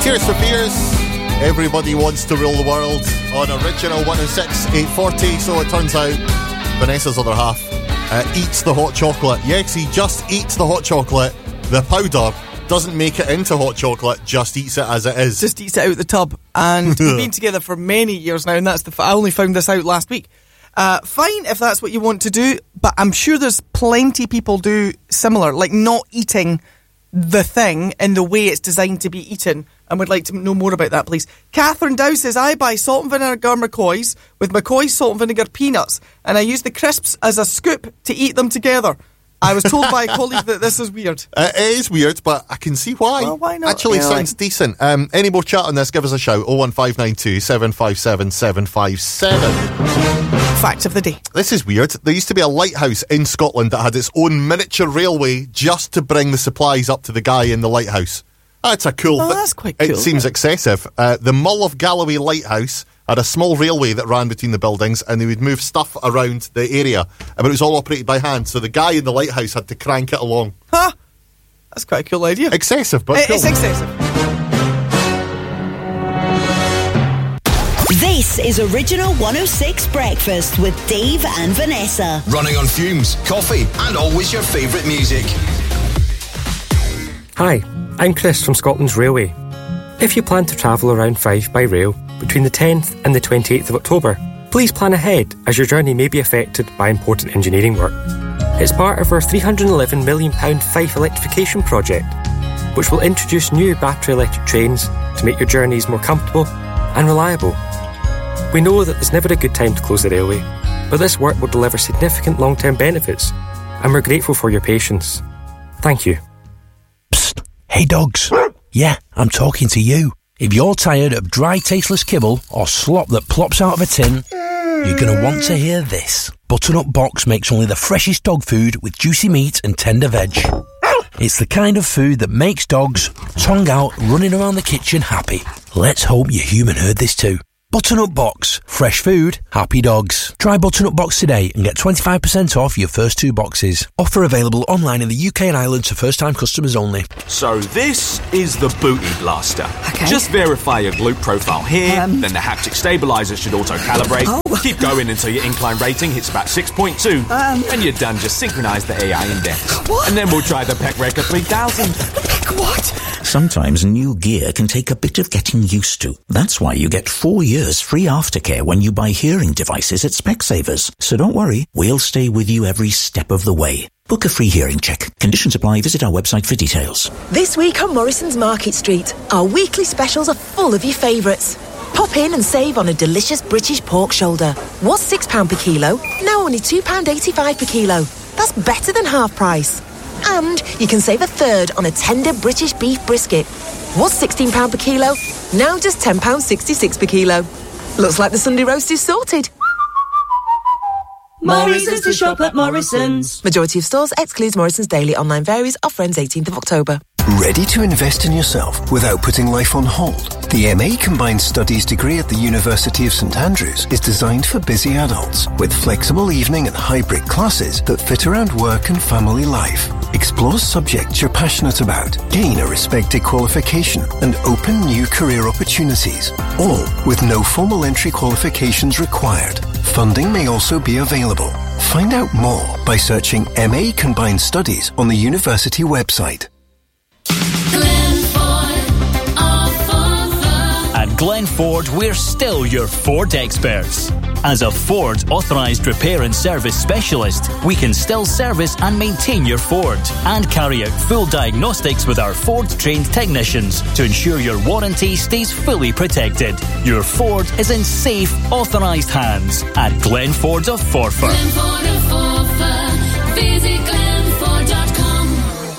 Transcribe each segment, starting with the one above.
Tears for Fears. Everybody wants to rule the world on Original 106 840. So it turns out Vanessa's other half eats the hot chocolate. Yes, he just eats the hot chocolate. The powder doesn't make it into hot chocolate, just eats it as it is. Just eats it out the tub. And we've been together for many years now, and I only found this out last week. Fine if that's what you want to do, but I'm sure there's plenty people do similar, like not eating the thing in the way it's designed to be eaten, and would like to know more about that, please. Catherine Dow says, I buy salt and vinegar McCoys with McCoy's salt and vinegar peanuts, and I use the crisps as a scoop to eat them together. I was told by a colleague that this is weird. It is weird, but I can see why. Well, why not? Actually, sounds decent. Any more chat on this, give us a shout. 01592 757 757. Fact of the day. This is weird. There used to be a lighthouse in Scotland that had its own miniature railway just to bring the supplies up to the guy in the lighthouse. That's a cool thing. That's quite cool. It seems excessive. The Mull of Galloway Lighthouse had a small railway that ran between the buildings, and they would move stuff around the area, but it was all operated by hand, so the guy in the lighthouse had to crank it along. Huh? That's quite a cool idea. Excessive, but cool. It's excessive. This is Original 106 Breakfast with Dave and Vanessa. Running on fumes, coffee, and always your favourite music. Hi, I'm Chris from Scotland's Railway. If you plan to travel around Fife by rail between the 10th and the 28th of October, please plan ahead as your journey may be affected by important engineering work. It's part of our £311 million Fife electrification project, which will introduce new battery electric trains to make your journeys more comfortable and reliable. We know that there's never a good time to close the railway, but this work will deliver significant long-term benefits, and we're grateful for your patience. Thank you. Psst. Hey dogs. Yeah, I'm talking to you. If you're tired of dry, tasteless kibble or slop that plops out of a tin, you're going to want to hear this. Butternut Box makes only the freshest dog food with juicy meat and tender veg. It's the kind of food that makes dogs, tongue out, running around the kitchen happy. Let's hope your human heard this too. Butternut Box. Fresh food, happy dogs. Try Butternut Box today and get 25% off your first 2 boxes. Offer available online in the UK and Ireland to first-time customers only. So this is the Booty Blaster. Okay. Just verify your glute profile here, then the haptic stabilizer should auto-calibrate. Oh. Keep going until your incline rating hits about 6.2. And you're done. Just synchronize the AI index. What? And then we'll try the Peck Record 3000. What? Sometimes new gear can take a bit of getting used to. That's why you get 4 years free aftercare when you buy hearing devices at Specsavers. So don't worry, we'll stay with you every step of the way. Book a free hearing check. Conditions apply. Visit our website for details. This week on Morrison's Market Street, our weekly specials are full of your favourites. Pop in and save on a delicious British pork shoulder. Was £6 per kilo, now only £2.85 per kilo. That's better than half price. And you can save a third on a tender British beef brisket. Was £16 per kilo, now just £10.66 per kilo. Looks like the Sunday roast is sorted. Morrison's to shop at Morrison's. Majority of stores excludes Morrison's Daily. Online varies. Offer ends 18th of October. Ready to invest in yourself without putting life on hold? The MA Combined Studies degree at the University of St Andrews is designed for busy adults with flexible evening and hybrid classes that fit around work and family life. Explore subjects you're passionate about, gain a respected qualification and open new career opportunities, all with no formal entry qualifications required. Funding may also be available. Find out more by searching MA Combined Studies on the university website. At Glen Ford, we're still your Ford experts. As a Ford authorised repair and service specialist, we can still service and maintain your Ford and carry out full diagnostics with our Ford-trained technicians to ensure your warranty stays fully protected. Your Ford is in safe, authorised hands at Glen Ford of Forfar. Glen Ford of Forfar. Visit glenford.com.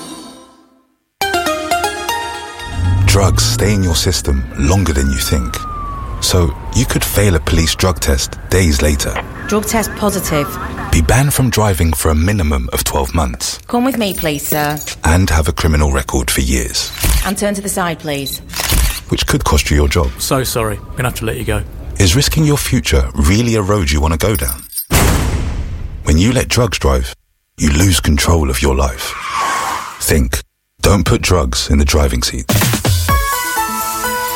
Drugs stay in your system longer than you think. So, you could fail a police drug test days later. Drug test positive. Be banned from driving for a minimum of 12 months. Come with me, please, sir. And have a criminal record for years. And turn to the side, please. Which could cost you your job. So sorry, I'm going to have to let you go. Is risking your future really a road you want to go down? When you let drugs drive, you lose control of your life. Think. Don't put drugs in the driving seat.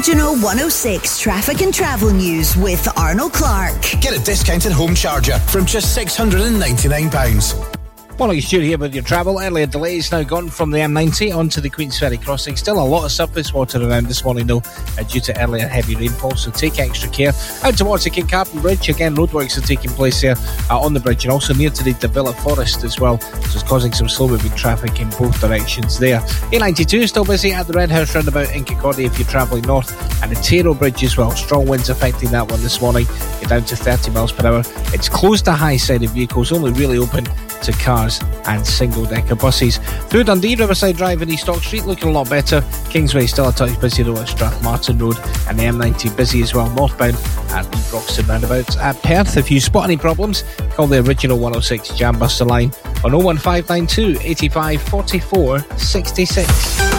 Original 106 traffic and travel news with Arnold Clark. Get a discounted home charger from just £699. Morning, Stuart here with your travel. Earlier delays now gone from the M90 onto the Queensferry crossing. Still a lot of surface water around this morning though, due to earlier heavy rainfall, so take extra care. Out towards the Kincardine Bridge, again roadworks are taking place there on the bridge, and also near to the Davila Forest as well, so it's causing some slow moving traffic in both directions there. A92 still busy at the Red House roundabout in Kirkcaldy if you're travelling north, and the Taro Bridge as well. Strong winds affecting that one this morning. You're down to 30 miles per hour. It's closed to high side of vehicles, only really open to cars and single-decker buses. Through Dundee, Riverside Drive and East Stock Street looking a lot better. Kingsway still a touch busy though at Strathmartin Road, and the M90 busy as well northbound at the Broxton roundabout. At Perth, if you spot any problems, call the original 106 Jam Buster line on 01592 85 44 66.